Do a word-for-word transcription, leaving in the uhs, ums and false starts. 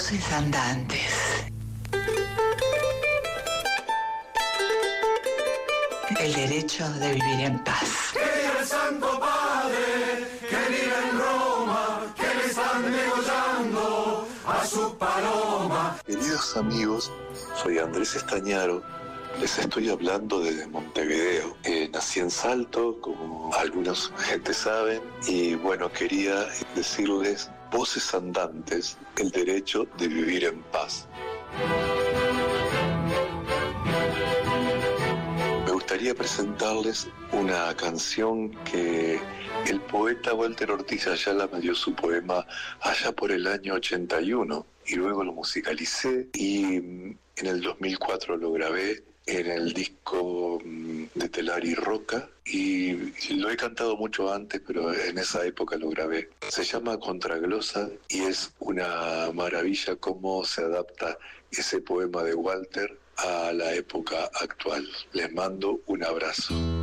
Voces andantes. El derecho de vivir en paz. Que viva el Santo Padre, que vive en Roma, que le están degollando a su paloma. Queridos amigos, soy Andrés Estañaro. Les estoy hablando desde Montevideo. Eh, nací en Salto, como algunos gente saben, y bueno, quería decirles, voces andantes, el derecho de vivir en paz. Me gustaría presentarles una canción que el poeta Walter Ortiz Ayala me dio su poema allá por el año ochenta y uno, y luego lo musicalicé y en el dos mil cuatro lo grabé en el disco de Telar y Roca, y lo he cantado mucho antes, pero en esa época lo grabé. Se llama Contraglosa y es una maravilla cómo se adapta ese poema de Walter a la época actual. Les mando un abrazo.